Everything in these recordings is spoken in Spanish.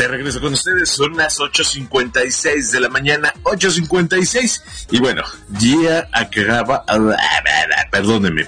De regreso con ustedes, son las 8:56 de la mañana, 8:56. Y bueno, ya acaba. Perdóneme.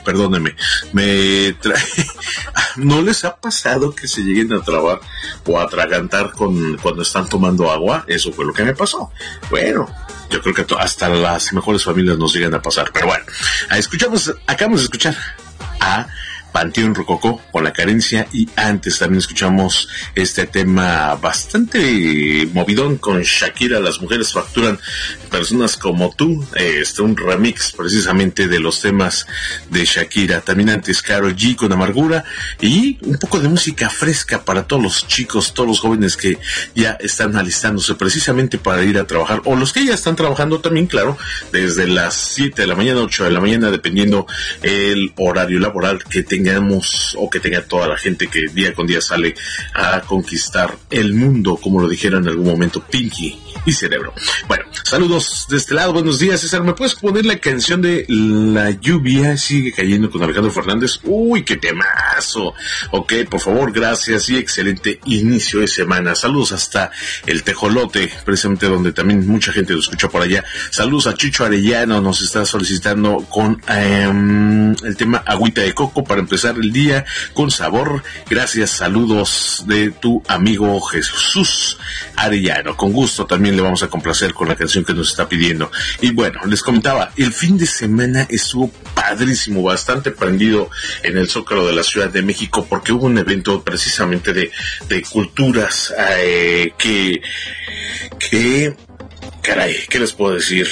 ¿No les ha pasado que se lleguen a trabar o a atragantar cuando están tomando agua? Eso fue lo que me pasó. Bueno, yo creo que hasta las mejores familias nos llegan a pasar. Pero bueno, acabamos de escuchar a Panteón Rococó con La Carencia, y antes también escuchamos este tema bastante movidón con Shakira, Las Mujeres Facturan, Personas Como Tú, un remix precisamente de los temas de Shakira. También antes Karol G con Amargura, y un poco de música fresca para todos los chicos, todos los jóvenes que ya están alistándose precisamente para ir a trabajar, o los que ya están trabajando también, claro, desde las 7 de la mañana, 8 de la mañana, dependiendo el horario laboral que tengamos, o que tenga toda la gente que día con día sale a conquistar el mundo, como lo dijera en algún momento Pinky y Cerebro. Bueno, saludos de este lado, buenos días, César. ¿Me puedes poner la canción de La Lluvia Sigue Cayendo con Alejandro Fernández? Uy, qué temazo. Ok, por favor, gracias, y excelente inicio de semana. Saludos hasta el Tejolote, precisamente donde también mucha gente lo escucha por allá. Saludos a Chucho Arellano, nos está solicitando con el tema Agüita de Coco para empezar el día con sabor. Gracias, saludos de tu amigo Jesús Arellano. Con gusto también le vamos a complacer con la canción que nos está pidiendo. Y bueno, les comentaba, el fin de semana estuvo padrísimo, bastante prendido en el Zócalo de la Ciudad de México, porque hubo un evento precisamente de culturas caray, ¿qué les puedo decir?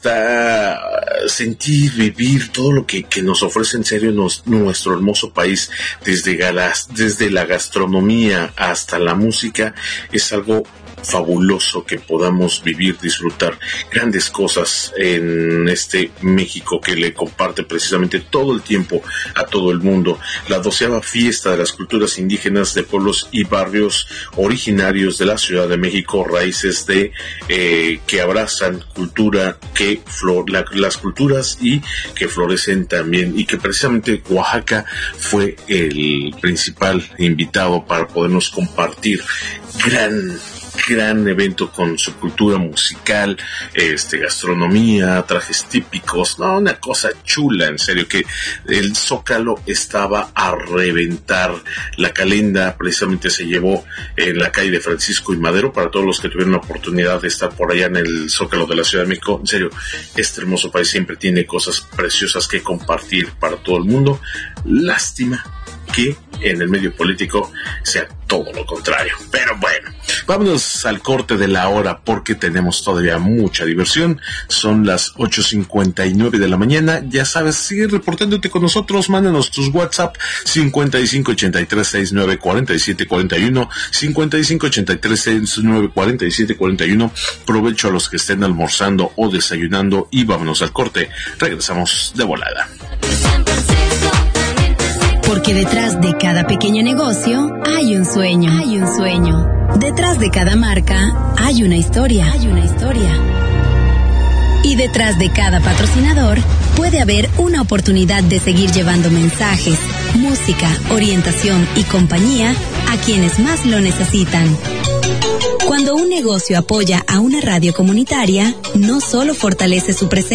Sentir, vivir todo lo que nos ofrece en serio nuestro hermoso país, desde la gastronomía hasta la música, es algo fabuloso que podamos vivir, disfrutar grandes cosas en este México que le comparte precisamente todo el tiempo a todo el mundo. La 12ª fiesta de las culturas indígenas de pueblos y barrios originarios de la Ciudad de México, raíces que abrazan cultura, las culturas y que florecen también, y que precisamente Oaxaca fue el principal invitado para podernos compartir gran evento con su cultura musical, gastronomía, trajes típicos, no, una cosa chula, en serio, que el Zócalo estaba a reventar. La calenda precisamente se llevó en la calle de Francisco y Madero, para todos los que tuvieron la oportunidad de estar por allá en el Zócalo de la Ciudad de México. En serio, este hermoso país siempre tiene cosas preciosas que compartir para todo el mundo. Lástima que en el medio político sea todo lo contrario. Pero bueno, vámonos al corte de la hora, porque tenemos todavía mucha diversión. Son las 8:59 de la mañana. Ya sabes, sigue reportándote con nosotros. Mándanos tus WhatsApp 5583694741, 5583694741. Provecho a los que estén almorzando o desayunando, y vámonos al corte. Regresamos de volada. Porque detrás de cada pequeño negocio hay un sueño. Detrás de cada marca hay una historia. Y detrás de cada patrocinador puede haber una oportunidad de seguir llevando mensajes, música, orientación y compañía a quienes más lo necesitan. Cuando un negocio apoya a una radio comunitaria, no solo fortalece su presencia,